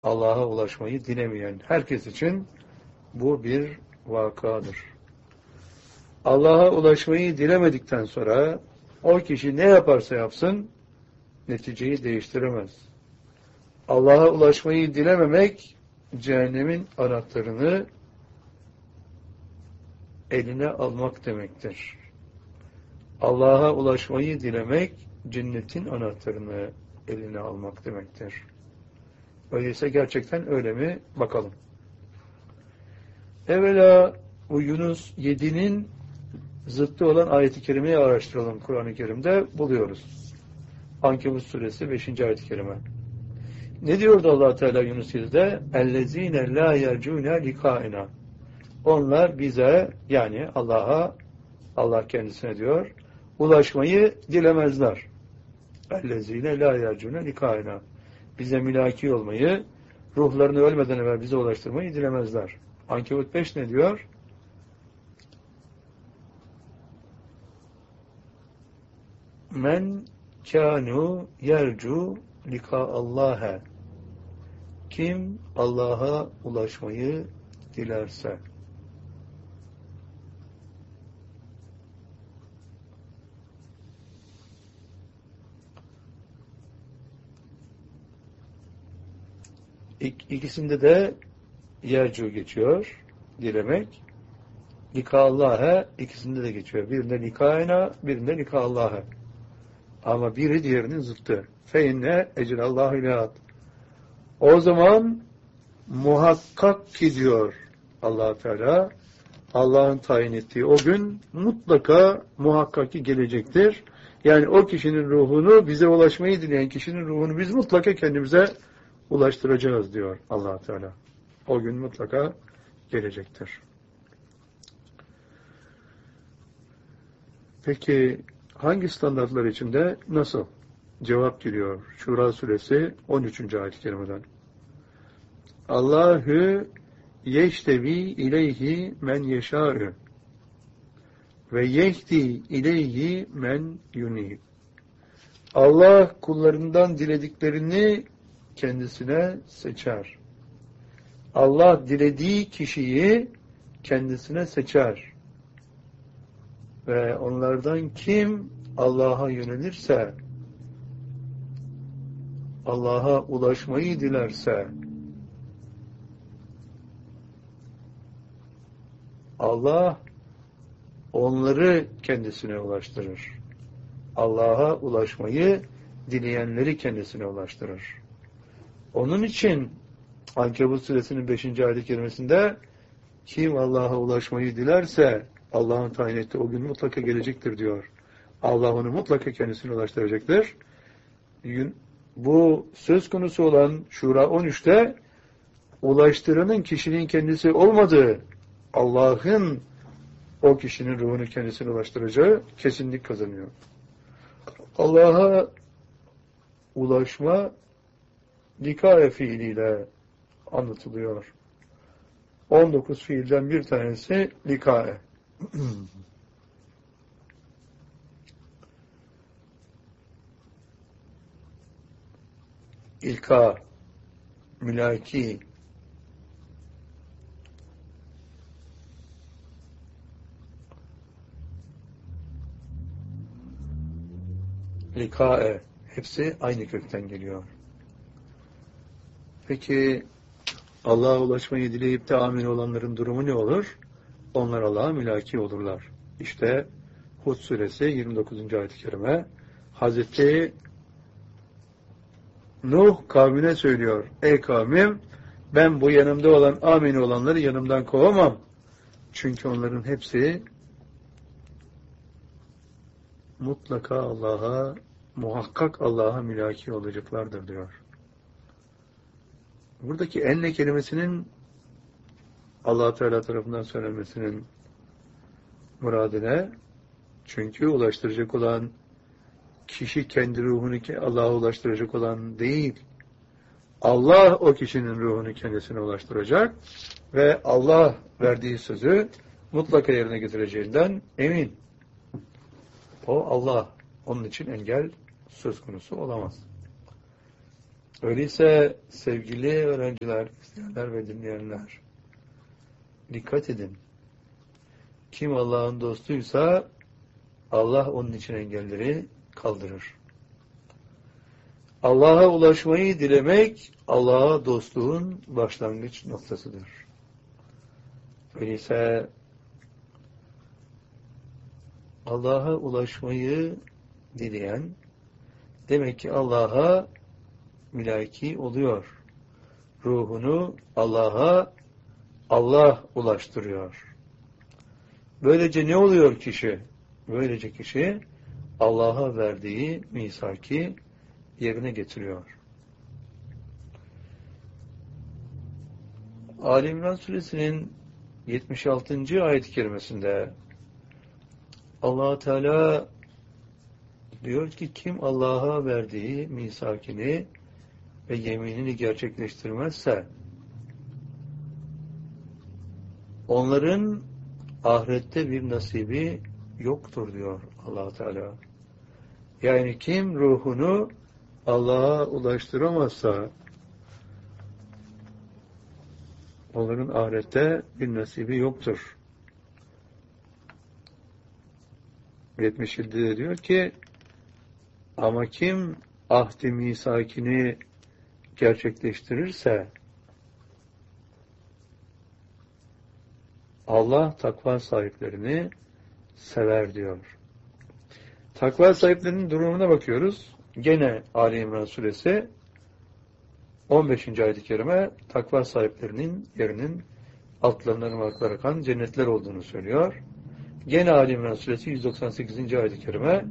Allah'a ulaşmayı dilemeyen herkes için bu bir vakadır. Allah'a ulaşmayı dilemedikten sonra o kişi ne yaparsa yapsın neticeyi değiştiremez. Allah'a ulaşmayı dilememek cehennemin anahtarını eline almak demektir. Allah'a ulaşmayı dilemek cennetin anahtarını eline almak demektir. Öyleyse gerçekten öyle mi? Bakalım. Evvela bu Yunus 7'nin zıttı olan ayet-i kerimeyi araştıralım. Kur'an-ı Kerim'de buluyoruz. Ankebut suresi 5. ayet-i kerime. Ne diyordu Allah Teala Yunus 7'de? اَلَّذ۪ينَ لَا يَرْجُونَ لِقَائِنَا. Onlar bize, yani Allah'a, Allah kendisine diyor, ulaşmayı dilemezler. اَلَّذ۪ينَ لَا يَرْجُونَ لِقَائِنَا. Bize mülaki olmayı, ruhlarını ölmeden evvel bize ulaştırmayı dilemezler. Ankebut 5 ne diyor? Men kânû yercu likâallâhe. Kim Allah'a ulaşmayı dilerse. İkisinde de yercu geçiyor, dilemek. Likâallâhe ikisinde de geçiyor. Birinde likâina, birinde likâallâhe. Ama biri diğerinin zıttı. Feinne ecrallahu ilahat. O zaman muhakkak ki diyor Allah Teala, Allah'ın tayin ettiği o gün mutlaka muhakkak ki gelecektir. Yani o kişinin ruhunu, bize ulaşmayı dileyen kişinin ruhunu biz mutlaka kendimize ulaştıracağız diyor Allah Teala. O gün mutlaka gelecektir. Peki hangi standartlar içinde nasıl? Cevap geliyor. Şura suresi 13. ayet-i kerimeden. Allahü yeştevi ileyhi men yeşâ'ü ve yehdi ileyhi men yunîb. Allah kullarından dilediklerini kendisine seçer. Allah dilediği kişiyi kendisine seçer. Ve onlardan kim Allah'a yönelirse, Allah'a ulaşmayı dilerse, Allah onları kendisine ulaştırır. Allah'a ulaşmayı dileyenleri kendisine ulaştırır. Onun için Ankebut suresinin 5. ayet-i kerimesinde kim Allah'a ulaşmayı dilerse Allah'ın tayin ettiği o gün mutlaka gelecektir diyor. Allah onu mutlaka kendisine ulaştıracaktır. Bu söz konusu olan Şura 13'te ulaştıranın kişinin kendisi olmadığı, Allah'ın o kişinin ruhunu kendisine ulaştıracağı kesinlik kazanıyor. Allah'a ulaşma likae fiiliyle anlatılıyor. 19 fiilden bir tanesi likae. İlka, mülaki, likae, hepsi aynı kökten geliyor. Peki Allah'a ulaşmayı dileyip de amin olanların durumu ne olur? Onlar Allah'a mülaki olurlar. İşte Hud suresi 29. ayet-i kerime Hazreti Nuh kavmine söylüyor. Ey kavmim, ben bu yanımda olan amin olanları yanımdan kovamam. Çünkü onların hepsi mutlaka Allah'a, muhakkak Allah'a mülaki olacaklardır diyor. Buradaki enne kelimesinin Allah Teala tarafından söylenmesinin muradı ne? Çünkü ulaştıracak olan kişi kendi ruhunu Allah'a ulaştıracak olan değil. Allah o kişinin ruhunu kendisine ulaştıracak ve Allah verdiği sözü mutlaka yerine getireceğinden emin. O Allah. Onun için engel söz konusu olamaz. Öyleyse sevgili öğrenciler, izleyenler ve dinleyenler, dikkat edin. Kim Allah'ın dostuysa Allah onun için engelleri kaldırır. Allah'a ulaşmayı dilemek, Allah'a dostluğun başlangıç noktasıdır. Öyleyse Allah'a ulaşmayı dileyen, demek ki Allah'a mülaki oluyor. Ruhunu Allah'a Allah ulaştırıyor. Böylece ne oluyor kişi? Böylece kişi Allah'a verdiği misaki yerine getiriyor. Ali İmran suresinin 76. ayet-i kerimesinde Allah Teala diyor ki kim Allah'a verdiği misakini ve yeminini gerçekleştirmezse onların ahirette bir nasibi yoktur diyor Allah Teala. Yani kim ruhunu Allah'a ulaştıramazsa onların ahirette bir nasibi yoktur. 77'de diyor ki ama kim ahd-i misakini gerçekleştirirse Allah takva sahiplerini sever diyor. Takva sahiplerinin durumuna bakıyoruz. Gene Ali İmran suresi 15. ayet-i kerime takva sahiplerinin yerinin altlarından ırmaklar akan cennetler olduğunu söylüyor. Gene Ali İmran suresi 198. ayet-i kerime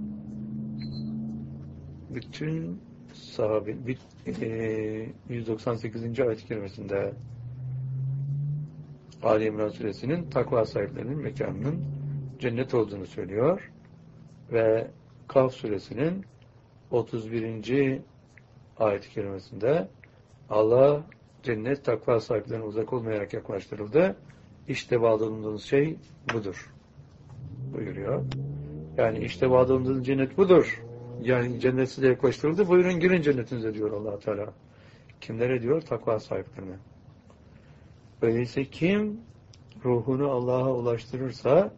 bütün sahabe 198. ayet-i kerimesinde Ali İmran suresinin takva sahiplerinin mekanının cennet olduğunu söylüyor ve Kaf suresinin 31. ayet-i kerimesinde Allah cennet takva sahiplerine uzak olmayarak yaklaştırıldı. İşte vaad olunduğunuz şey budur buyuruyor. Yani işte vaad olunduğunuz cennet budur. Yani cennet size yaklaştırıldı. Buyurun girin cennetinize diyor Allah Teala. Kimlere diyor? Takva sahiplerine. Öyleyse kim ruhunu Allah'a ulaştırırsa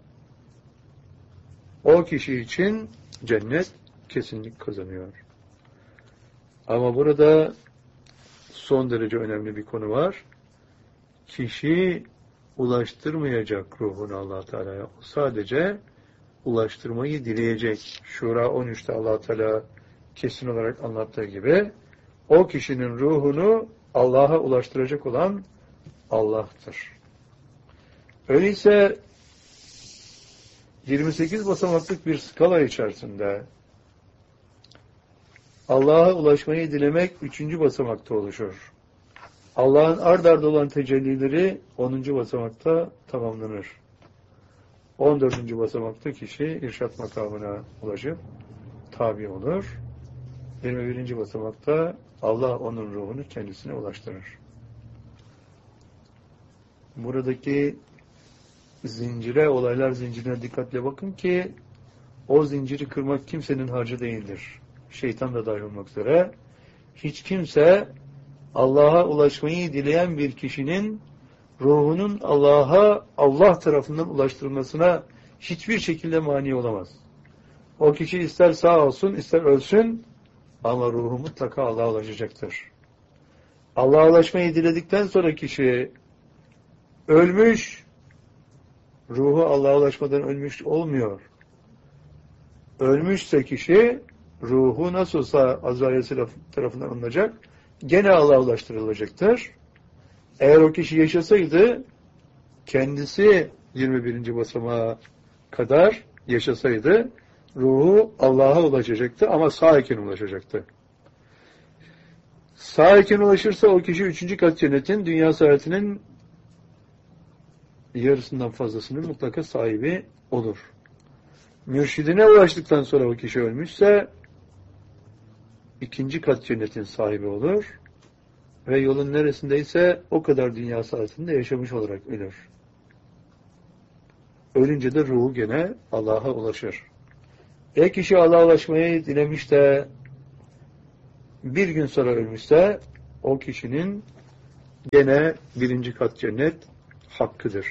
o kişi için cennet kesinlik kazanıyor. Ama burada son derece önemli bir konu var. Kişi ulaştırmayacak ruhunu Allah Teala'ya. Sadece ulaştırmayı dileyecek. Şura 13'te Allah Teala kesin olarak anlattığı gibi o kişinin ruhunu Allah'a ulaştıracak olan Allah'tır. Öyleyse 28 basamaklık bir skala içerisinde Allah'a ulaşmayı dilemek 3. basamakta oluşur. Allah'ın ard arda olan tecellileri 10. basamakta tamamlanır. 14. basamakta kişi irşat makamına ulaşıp tabi olur. 21. basamakta Allah onun ruhunu kendisine ulaştırır. Buradaki zincire, olaylar zincirine dikkatle bakın ki o zinciri kırmak kimsenin harcı değildir. Şeytan da dahil olmak üzere. Hiç kimse Allah'a ulaşmayı dileyen bir kişinin ruhunun Allah'a, Allah tarafından ulaştırılmasına hiçbir şekilde mani olamaz. O kişi ister sağ olsun, ister ölsün ama ruhu mutlaka Allah'a ulaşacaktır. Allah'a ulaşmayı diledikten sonra kişi ölmüş, ruhu Allah'a ulaşmadan ölmüş olmuyor. Ölmüşse kişi, ruhu nasılsa Azrail tarafından alınacak, gene Allah'a ulaştırılacaktır. Eğer o kişi yaşasaydı, kendisi 21. basamağa kadar yaşasaydı, ruhu Allah'a ulaşacaktı ama sağ iken ulaşacaktı. Sağ iken ulaşırsa o kişi 3. kat cennetin, dünya saadetinin yarısından fazlasının mutlaka sahibi olur. Mürşidine ulaştıktan sonra o kişi ölmüşse 2. kat cennetin sahibi olur ve yolun neresindeyse o kadar dünya saadetinde yaşamış olarak ölür. Ölünce de ruhu gene Allah'a ulaşır. Kişi Allah'a ulaşmayı dilemiş de bir gün sonra ölmüşse o kişinin gene 1. kat cennet hakkıdır.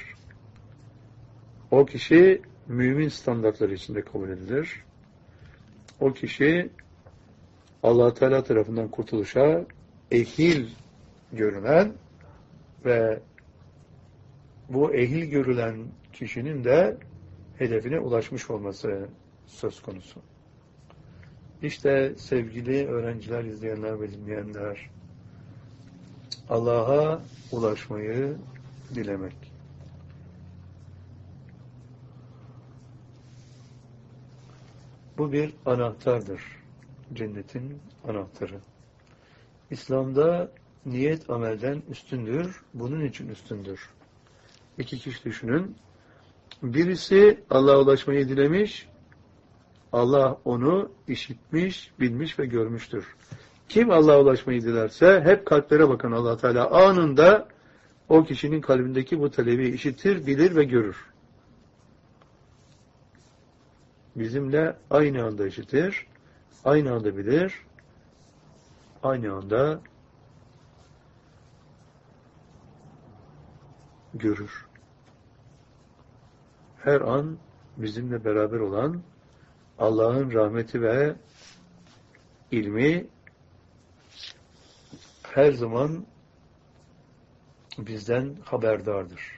O kişi mümin standartları içinde kabul edilir. O kişi Allah Teala tarafından kurtuluşa ehil görülen ve bu ehil görülen kişinin de hedefine ulaşmış olması söz konusu. İşte sevgili öğrenciler, izleyenler ve dinleyenler, Allah'a ulaşmayı dilemek. Bu bir anahtardır. Cennetin anahtarı. İslam'da niyet amelden üstündür. Bunun için üstündür. İki kişi düşünün. Birisi Allah'a ulaşmayı dilemiş. Allah onu işitmiş, bilmiş ve görmüştür. Kim Allah'a ulaşmayı dilerse hep kalplere bakan Allah Teala anında o kişinin kalbindeki bu talebi işitir, bilir ve görür. Bizimle aynı anda işitir, aynı anda bilir, aynı anda görür. Her an bizimle beraber olan Allah'ın rahmeti ve ilmi her zaman bizden haberdardır.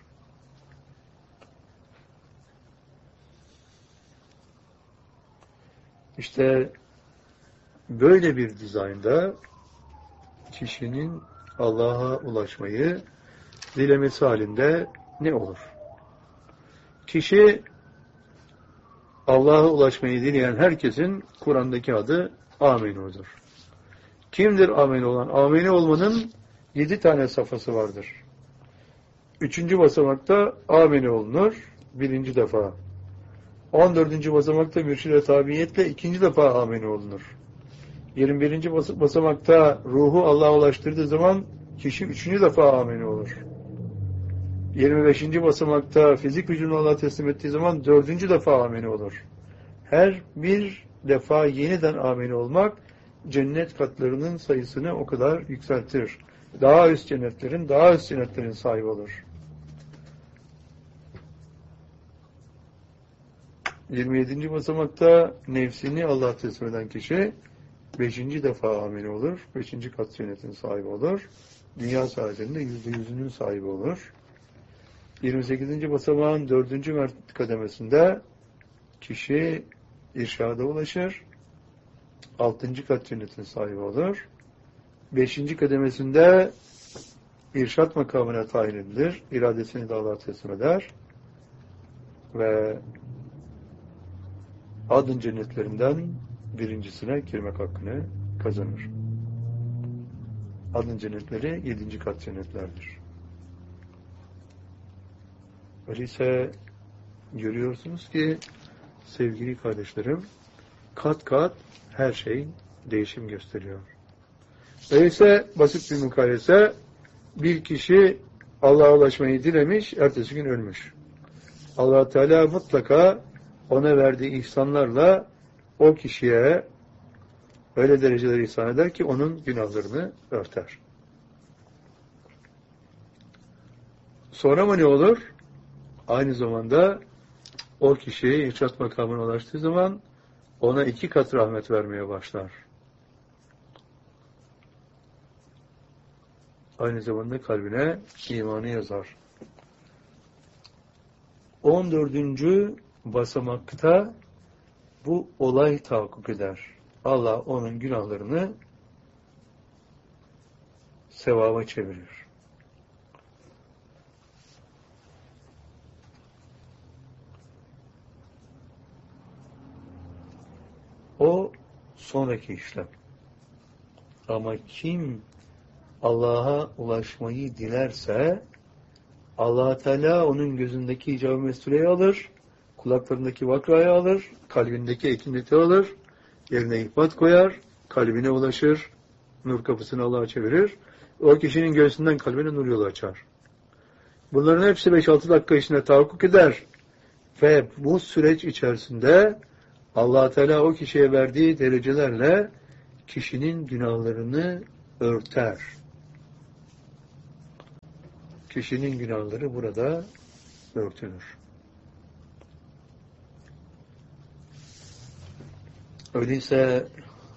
İşte böyle bir dizaynda kişinin Allah'a ulaşmayı dilemesi halinde ne olur? Kişi Allah'a ulaşmayı dileyen herkesin Kur'an'daki adı Amenu'dur. Kimdir Amenu olan? Amenu olmanın 7 tane safhası vardır. 3. basamakta Amenu olunur. 1. defa. 14. basamakta mürşid-i tabiiyetle 2. defa Amenu olunur. 21. basamakta ruhu Allah'a ulaştırdığı zaman kişi 3. defa Amenu olur. 25. basamakta fizik vücudunu Allah'a teslim ettiği zaman 4. defa ameni olur. Her bir defa yeniden ameni olmak cennet katlarının sayısını o kadar yükseltir. Daha üst cennetlerin sahibi olur. 27. basamakta nefsini Allah'a teslim eden kişi 5. defa ameni olur. 5. kat cennetin sahibi olur. Dünya saadetinde %100'ünün sahibi olur. 28. basamağın 4. kademesinde kişi irşada ulaşır. 6. kat cennetin sahibi olur. 5. kademesinde irşat makamına tayin edilir. İradesini de Allah'a teslim eder. Ve adın cennetlerinden birincisine girmek hakkını kazanır. Adın cennetleri 7. kat cennetlerdir. Öyleyse görüyorsunuz ki sevgili kardeşlerim kat kat her şey değişim gösteriyor. Öyleyse basit bir mukayese bir kişi Allah'a ulaşmayı dilemiş, ertesi gün ölmüş. Allah Teala mutlaka ona verdiği ihsanlarla o kişiye öyle dereceler ihsan eder ki onun günahlarını örter. Sonra mı ne olur? Aynı zamanda o kişi irşat makamına ulaştığı zaman ona 2 kat rahmet vermeye başlar. Aynı zamanda kalbine imanı yazar. 14. basamakta bu olay tahakkuk eder. Allah onun günahlarını sevaba çevirir. O sonraki işlem. Ama kim Allah'a ulaşmayı dilerse Allah Teala onun gözündeki icab-ı mesuleyi alır, kulaklarındaki vakrayı alır, kalbindeki ekineti alır, yerine ihbat koyar, kalbine ulaşır, nur kapısını Allah'a çevirir, o kişinin göğsünden kalbine nur yolu açar. Bunların hepsi 5-6 dakika içinde tahakkuk eder ve bu süreç içerisinde Allah Teala o kişiye verdiği derecelerle kişinin günahlarını örter. Kişinin günahları burada örtülür. Öyleyse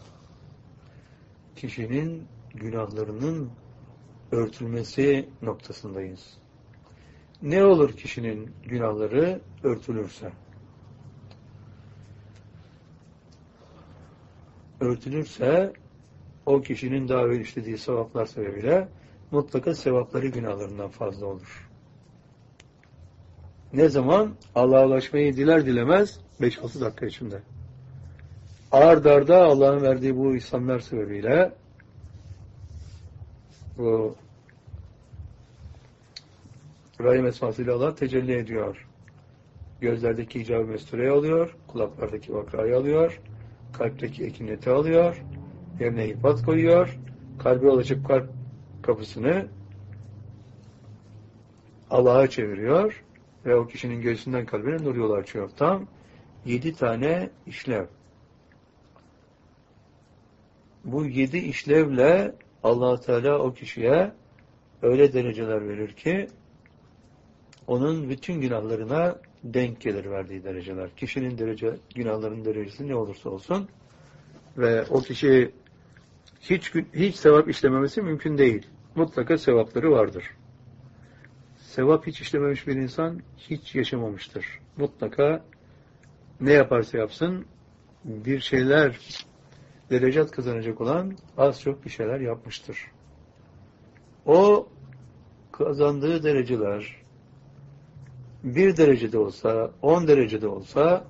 kişinin günahlarının örtülmesi noktasındayız. Ne olur kişinin günahları örtülürse? Örtülürse o kişinin daha evvel işlediği sevaplar sebebiyle mutlaka sevapları günahlarından fazla olur. Ne zaman? Allah'a ulaşmayı diler dilemez 5-6 dakika içinde. Ard arda Allah'ın verdiği bu ihsanlar sebebiyle bu Rahim esmasıyla Allah tecelli ediyor. Gözlerdeki icab-ı mestureyi alıyor, kulaklardaki vakrayı alıyor, kalpteki ekineti alıyor, yerine ipat koyuyor, kalbe ulaşıp kalp kapısını Allah'a çeviriyor ve o kişinin göğsünden kalbine nur yolu açıyor. Tam 7 tane işlev. Bu 7 işlevle Allah Teala o kişiye öyle dereceler verir ki onun bütün günahlarına denk gelir verdiği dereceler. Kişinin günahlarının derecesi ne olursa olsun ve o kişi hiç sevap işlememesi mümkün değil. Mutlaka sevapları vardır. Sevap hiç işlememiş bir insan hiç yaşamamıştır. Mutlaka ne yaparsa yapsın bir şeyler derecat kazanacak olan az çok bir şeyler yapmıştır. O kazandığı dereceler 1 derecede olsa, 10 derecede olsa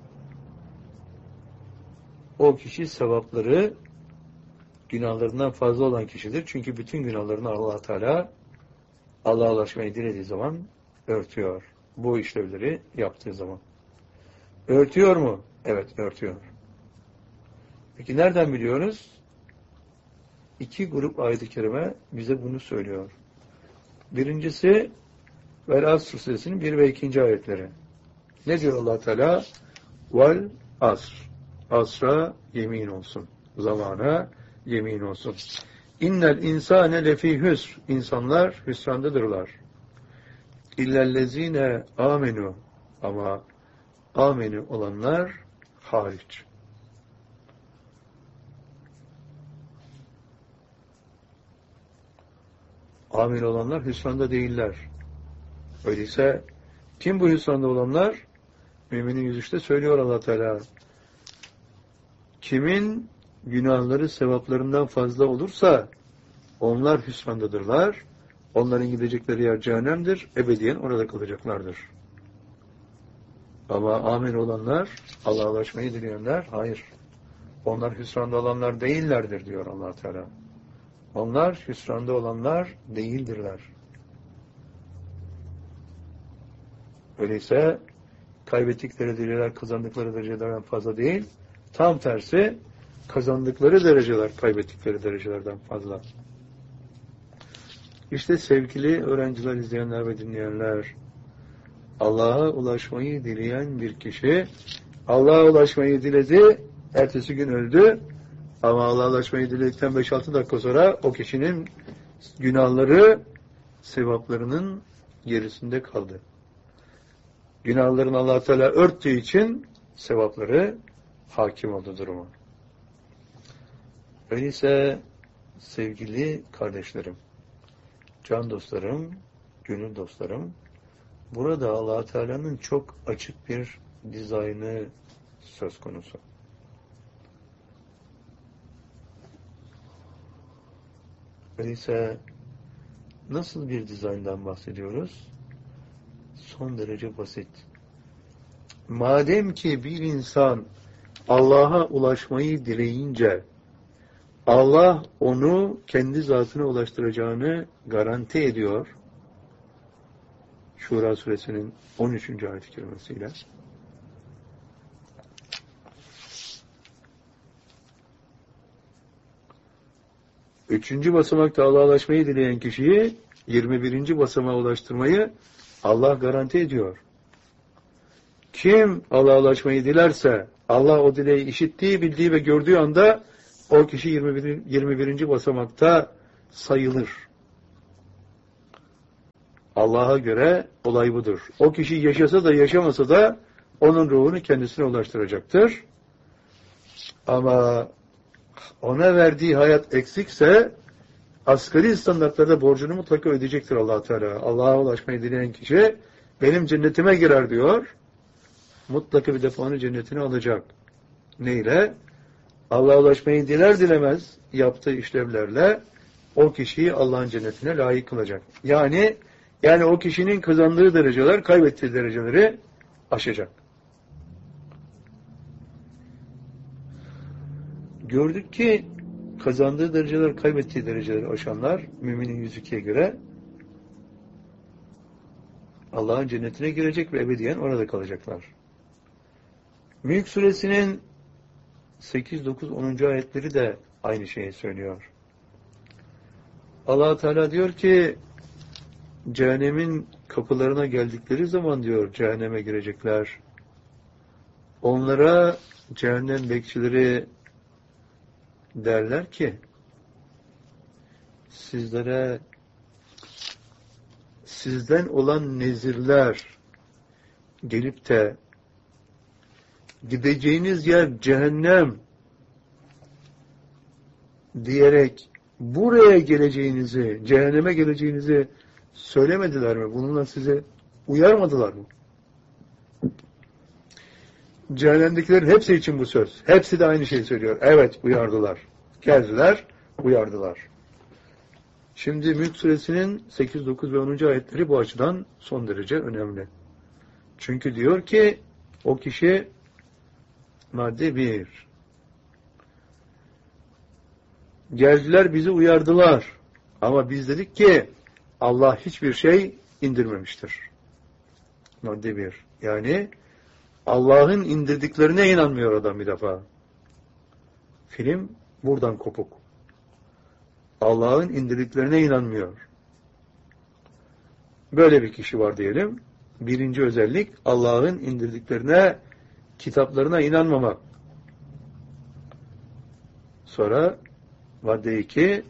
o kişi sevapları günahlarından fazla olan kişidir. Çünkü bütün günahlarını Allah Teala Allah'a ulaşmayı dilediği zaman örtüyor. Bu işlevleri yaptığı zaman. Örtüyor mu? Evet, örtüyor. Peki nereden biliyoruz? 2 grup ayet-i kerime bize bunu söylüyor. Birincisi Vel Asr suresinin 1 ve 2. ayetleri. Ne diyor Allah Teala? Vel Asr. Asra yemin olsun. Zamana yemin olsun. İnnel insane lefî hüsr. İnsanlar hüsrandadırlar. İllellezine amenu. Ama amenu olanlar hariç. Amin olanlar hüsranda değiller. Öyleyse kim bu hüsranda olanlar? Müminin 103'te söylüyor Allah Teala. Kimin günahları sevaplarından fazla olursa onlar hüsrandadırlar. Onların gidecekleri yer cehennemdir. Ebediyen orada kalacaklardır. Ama amin olanlar, Allah'a ulaşmayı dileyenler, hayır. Onlar hüsranda olanlar değillerdir diyor Allah Teala. Onlar hüsranda olanlar değildirler. Öyleyse kaybettikleri dereceler kazandıkları derecelerden fazla değil. Tam tersi kazandıkları dereceler kaybettikleri derecelerden fazla. İşte sevgili öğrenciler, izleyenler ve dinleyenler, Allah'a ulaşmayı dileyen bir kişi Allah'a ulaşmayı diledi, ertesi gün öldü ama Allah'a ulaşmayı diledikten 5-6 dakika sonra o kişinin günahları sevaplarının gerisinde kaldı. Günahlarını Allah Teala örttüğü için sevapları hakim oldu duruma. Öyleyse sevgili kardeşlerim, can dostlarım, gönül dostlarım, burada Allah Teala'nın çok açık bir dizaynı söz konusu. Öyleyse nasıl bir dizayndan bahsediyoruz? Son derece basit. Madem ki bir insan Allah'a ulaşmayı dileyince Allah onu kendi zatına ulaştıracağını garanti ediyor. Şura suresinin 13. ayet-i kerimesiyle. Üçüncü basamakta Allah'a ulaşmayı dileyen kişiyi 21. basamağa ulaştırmayı Allah garanti ediyor. Kim Allah'a ulaşmayı dilerse Allah o dileği işittiği, bildiği ve gördüğü anda o kişi 21. basamakta sayılır. Allah'a göre olay budur. O kişi yaşasa da yaşamasa da onun ruhunu kendisine ulaştıracaktır. Ama ona verdiği hayat eksikse asgari standartlarda borcunu mutlaka ödeyecektir Allah Teala. Allah'a ulaşmayı dileyen kişi benim cennetime girer diyor. Mutlaka bir defa onu cennetine alacak. Neyle? Allah'a ulaşmayı diler dilemez yaptığı işlevlerle o kişiyi Allah'ın cennetine layık kılacak. Yani o kişinin kazandığı dereceler kaybettiği dereceleri aşacak. Gördük ki kazandığı dereceler kaybettiği dereceleri aşanlar müminin 102'ye göre Allah'ın cennetine girecek ve ebediyen orada kalacaklar. Mülk suresinin 8, 9, 10. ayetleri de aynı şeyi söylüyor. Allah Teala diyor ki cehennemin kapılarına geldikleri zaman diyor cehenneme girecekler. Onlara cehennem bekçileri derler ki sizlere sizden olan nezirler gelip de gideceğiniz yer cehennem diyerek buraya geleceğinizi, cehenneme geleceğinizi söylemediler mi? Bununla sizi uyarmadılar mı? Cehennemdekilerin hepsi için bu söz. Hepsi de aynı şeyi söylüyor. Evet, uyardılar. Geldiler, uyardılar. Şimdi Mülk Suresinin 8, 9 ve 10. ayetleri bu açıdan son derece önemli. Çünkü diyor ki o kişi madde 1. Geldiler bizi uyardılar. Ama biz dedik ki Allah hiçbir şey indirmemiştir. Madde 1. Yani Allah'ın indirdiklerine inanmıyor adam bir defa. Film buradan kopuk. Allah'ın indirdiklerine inanmıyor. Böyle bir kişi var diyelim. Birinci özellik Allah'ın indirdiklerine, kitaplarına inanmamak. Sonra madde 2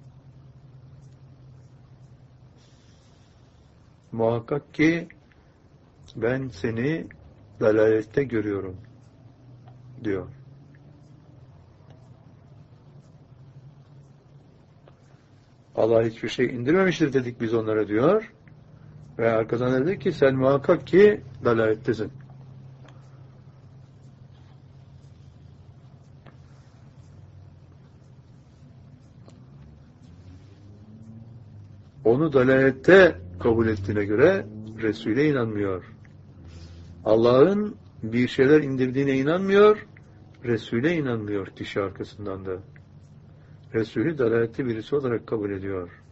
muhakkak ki ben seni dalalette görüyorum diyor. Allah hiçbir şey indirmemiştir dedik biz onlara diyor. Ve arkadan dedi ki sen muhakkak ki dalalettesin. Onu dalalette kabul ettiğine göre Resul'e inanmıyor. Allah'ın bir şeyler indirdiğine inanmıyor, Resul'e inanmıyor kişi arkasından da. Resulü dalalette birisi olarak kabul ediyor.